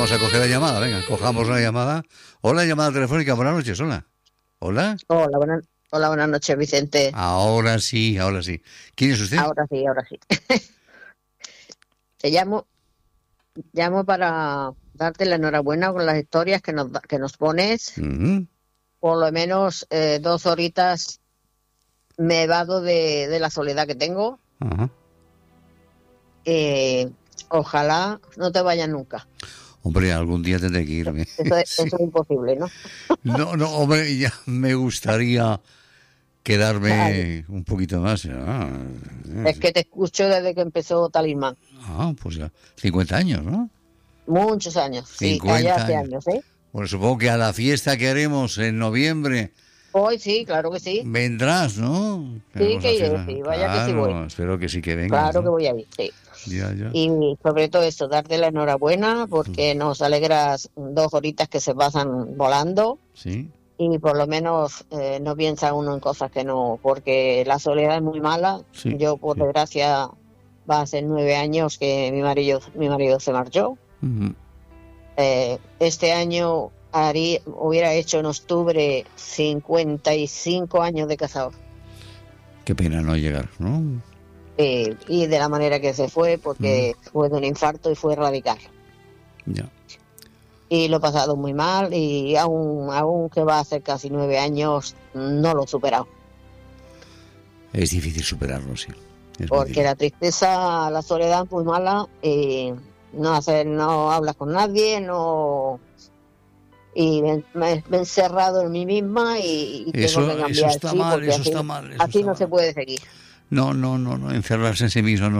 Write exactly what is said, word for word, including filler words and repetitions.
vamos a coger la llamada, venga, cojamos la llamada. Hola, llamada telefónica, buenas noches, hola. Hola. Hola, buenas, hola, buenas noches, Vicente. Ahora sí, ahora sí. ¿Quién es usted? Ahora sí, ahora sí. Te llamo, llamo para darte la enhorabuena con las historias que nos, que nos pones. Uh-huh. Por lo menos eh, dos horitas me he dado de, de la soledad que tengo. Uh-huh. Eh, ojalá no te vayas nunca. Hombre, algún día tendré que irme. Eso es, Sí. eso es imposible, ¿no? No, no, hombre, ya me gustaría quedarme Vale. un poquito más. Ah, Es que te escucho desde que empezó Talismán. ah, pues ya, cincuenta años, ¿no? Muchos años, sí, cincuenta allá hace años. años, ¿eh? Bueno, supongo que a la fiesta que haremos en noviembre Hoy sí, claro que sí. vendrás, ¿no? Sí, Haremos la que iré, fiesta. sí, vaya que sí Claro, voy. espero que sí que vengas, Claro ¿no? que voy a ir, sí. Ya, ya. Y sobre todo eso, darte la enhorabuena porque nos alegras dos horitas que se pasan volando Sí. y por lo menos eh, no piensa uno en cosas que no, porque la soledad es muy mala. Sí, Yo, por sí. desgracia, va a ser nueve años que mi marido, mi marido se marchó. Uh-huh. Eh, este año haría, hubiera hecho en octubre cincuenta y cinco años de casado. Qué pena no llegar, ¿no? Eh, y de la manera que se fue, porque uh-huh. fue de un infarto y fue radical. Ya. Y lo he pasado muy mal y aún, aún que va a ser casi nueve años, no lo he superado. Es difícil superarlo, sí. Es Porque la tristeza, la soledad es muy mala y no, hacer, no hablas con nadie, no... Y me, me, me he encerrado en mí misma y, y eso, tengo que cambiar eso está sí, mal, eso así, está mal. Eso así está no mal. se puede seguir. No, no, no, no, encerrarse en sí mismo no.